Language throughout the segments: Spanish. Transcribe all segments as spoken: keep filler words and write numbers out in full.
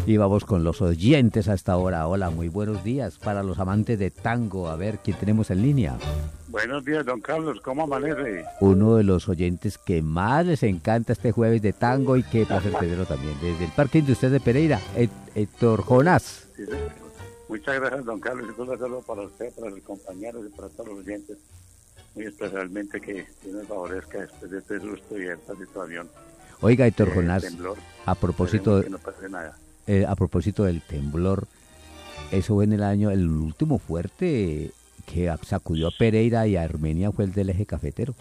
Y vamos con los oyentes a esta hora. Hola, muy buenos días para los amantes de tango. A ver, ¿quién tenemos en línea? Buenos días, don Carlos, ¿cómo amanece? Uno de los oyentes que más les encanta este jueves de tango y qué placer tenerlo también. Desde el Parque Industrial de Pereira, Héctor Jonás. Sí, muchas gracias, don Carlos, y un saludo para usted, para los compañeros y para todos los oyentes. Muy especialmente que Dios nos favorezca después de este susto y de esta situación. Oiga, Héctor eh, Jonás, temblor, a propósito, que no pase nada. Eh, a propósito del temblor, eso fue en el año, el último fuerte que sacudió a Pereira y a Armenia fue el del eje cafetero.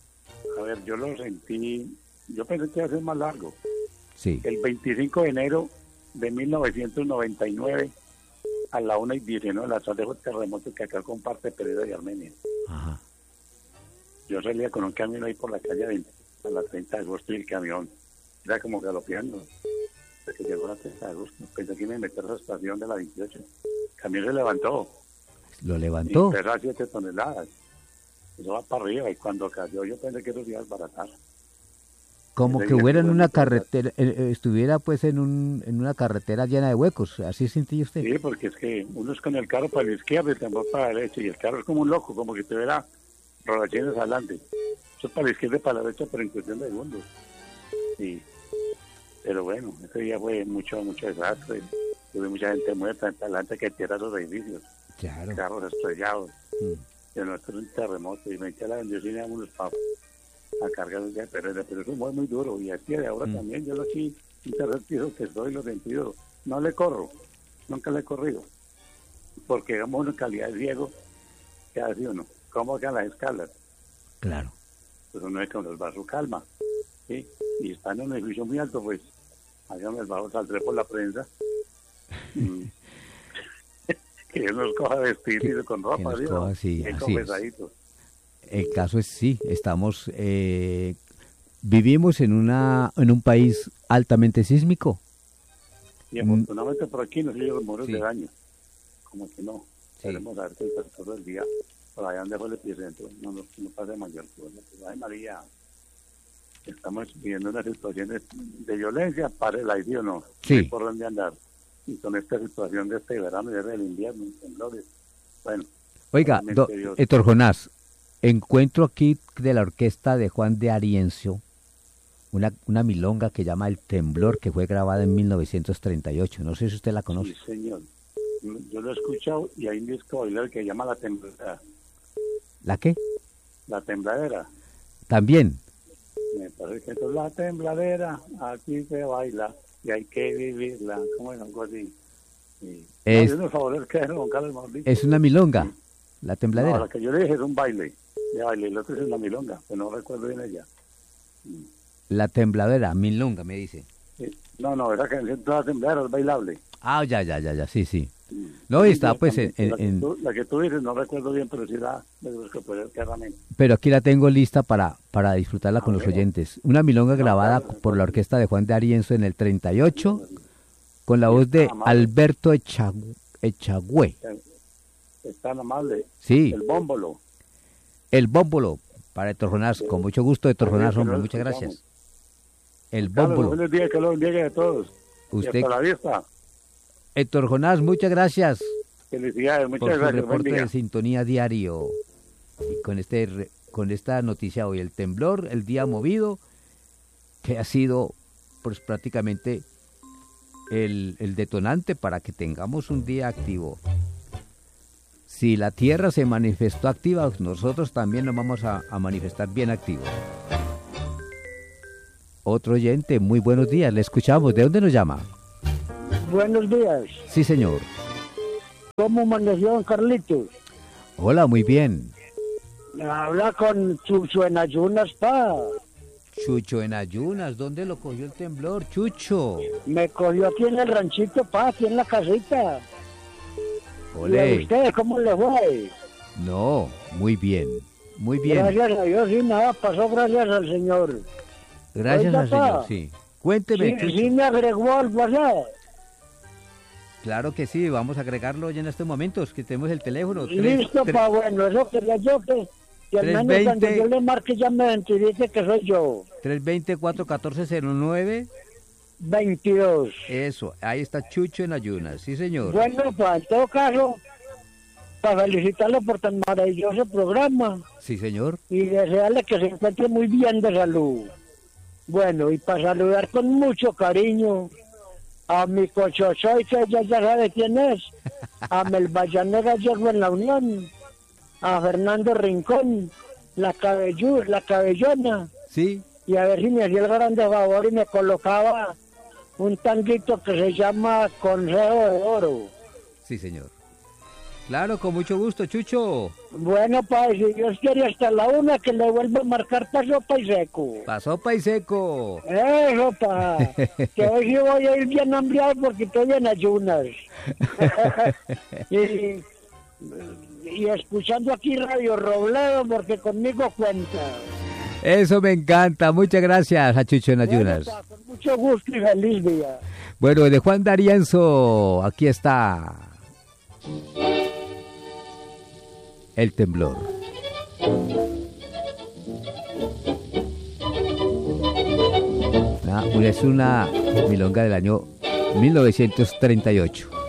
A ver, yo lo sentí, yo pensé que iba a ser más largo. Sí. El veinticinco de enero de mil novecientos noventa y nueve, a la una y diecinueve de la tarde, fue el terremoto que acá comparte Pereira y Armenia. Ajá. Yo salía con un camión ahí por la calle veinte, a la treinta de agosto, y el camión era como galopeando. Que llegó la treinta de agosto, pensé que me metí a esa estación de la veintiocho. El camión se levantó. ¿Lo levantó? Y pesaba siete toneladas. Eso va para arriba, y cuando cayó yo pensé que eso se iba a desbaratar. Como que hubiera en una carretera, eh, estuviera pues en, un, en una carretera llena de huecos, ¿así sentí usted? Sí, porque es que uno es con el carro para la izquierda y el tambor para la derecha, y el carro es como un loco, como que tuviera rodaciones adelante. Eso es para la izquierda y para la derecha, pero en cuestión de segundos. Sí. Pero bueno, ese día fue mucho, mucho desastre. Tuve mucha gente muerta en adelante que tierra los edificios. Claro. Carros estrellados. Mm. Y nuestro un terremoto. Y me eché a la bendición y a unos papas a cargar el día de Pereira. Pero eso fue muy duro. Y aquí de ahora mm. también, yo lo aquí, un tercer piso que estoy, lo sentido. No le corro. Nunca le he corrido. Porque digamos una calidad de ciego que hace uno. ¿Cómo que a las escalas? Claro. Pues uno es con el su calma. ¿Sí? Y está en un edificio muy alto, pues hágame el favor, saldré por la prensa. mm. Que Dios nos coja vestidos con ropa, ¿sí? Coja, sí, así es. El caso es sí, estamos, eh, vivimos en una en un país altamente sísmico. Y afortunadamente por aquí no se llevan muros sí. de daño. Como que no. Sí. Queremos ver que el pastor del día, por allá donde fue el epicentro, no nos no, no pase mayor cosa. Ay, María. Estamos viviendo una situación de, de violencia para el aire, ¿o no? Sí. No hay por dónde andar. Y con esta situación de este verano y del invierno, temblores. Bueno. Oiga, do, Héctor Jonás, encuentro aquí de la orquesta de Juan de Arienzo una, una milonga que llama El Temblor, que fue grabada en mil novecientos treinta y ocho. No sé si usted la conoce. Sí, señor. Yo lo he escuchado y hay un disco bailar que llama La Tembladera. ¿La qué? La Tembladera. También. Me parece que esto es la tembladera, aquí se baila y hay que vivirla, como es algo así. Y, es, no, favor, que don Carlos, es una milonga, sí. La tembladera. No, la que yo le dije es un baile, de baile, y el otro es una milonga, pero no recuerdo bien ella. La tembladera, milonga, me dice. Sí. No, no, esa canción toda la tembladera es bailable. Ah, ya, ya, ya, ya, sí, sí. No, y está pues en... en, la, que en... tú, la que tú dices, no recuerdo bien, pero sí la claramente. Pero aquí la tengo lista para, para disfrutarla ah, con los bueno. oyentes. Una milonga no, grabada claro, por la orquesta de Juan de Arienzo en el treinta y ocho, con la voz de Alberto Echagüe. Echagüe. Es tan amable. Sí. El bómbolo. El bómbolo, para Héctor Jonás, sí. Con mucho gusto, Héctor Jonás, hombre, muchas gracias. El bómbolo. Buenos días, que lo bendiga a todos. Usted... Y hasta la vista. Héctor Jonás, muchas gracias. Felicidades, muchas por gracias. Por su reporte de sintonía diario. Y con este con esta noticia hoy, el temblor, el día movido, que ha sido pues prácticamente el, el detonante para que tengamos un día activo. Si la Tierra se manifestó activa, nosotros también nos vamos a, a manifestar bien activos. Otro oyente, muy buenos días, le escuchamos. ¿De dónde nos llama? Buenos días. Sí, señor. ¿Cómo amaneció, Carlitos? Hola, muy bien. Habla con Chucho en ayunas, pa. Chucho en ayunas, ¿dónde lo cogió el temblor, Chucho? Me cogió aquí en el ranchito, pa, aquí en la casita. Olé. ¿Y a usted cómo le fue? No, muy bien, muy bien. Gracias a Dios, sí, nada, pasó gracias al Señor. Gracias Oiga, al pa. Señor, sí. Cuénteme, sí, Chucho. Sí, me agregó al WhatsApp. Claro que sí, vamos a agregarlo ya en estos momentos, que tenemos el teléfono. Listo, pa, bueno, eso quería yo que, que al menos veinte, cuando yo le marque ya me identifique que soy yo. tres dos cero, cuatro uno cuatro cero nueve. veintidós. Eso, ahí está Chucho en ayunas, sí señor. Bueno, pues en todo caso, para felicitarlo por tan maravilloso programa Sí señor. y desearle que se encuentre muy bien de salud. Bueno, y para saludar con mucho cariño a mi cochochoy, que ella ya sabe quién es, a Melvallanera Yerro en la Unión, a Fernando Rincón, la cabellu, la cabellona, Sí, y a ver si me hacía el grande favor y me colocaba un tanguito que se llama Consejo de Oro. sí señor. Claro, con mucho gusto, Chucho. Bueno, pues, si Dios quiere hasta la una que le vuelva a marcar pa' sopa y seco. Pa' sopa y seco. Eso, pa. Que hoy sí voy a ir bien hambriado porque estoy en ayunas. y, y escuchando aquí Radio Robledo porque conmigo cuenta. Eso me encanta. Muchas gracias a Chucho en ayunas. Bueno, pa, con mucho gusto y feliz día. Bueno, de Juan D'Arienzo, aquí está El Temblor. Una- es una milonga del año mil novecientos treinta y ocho.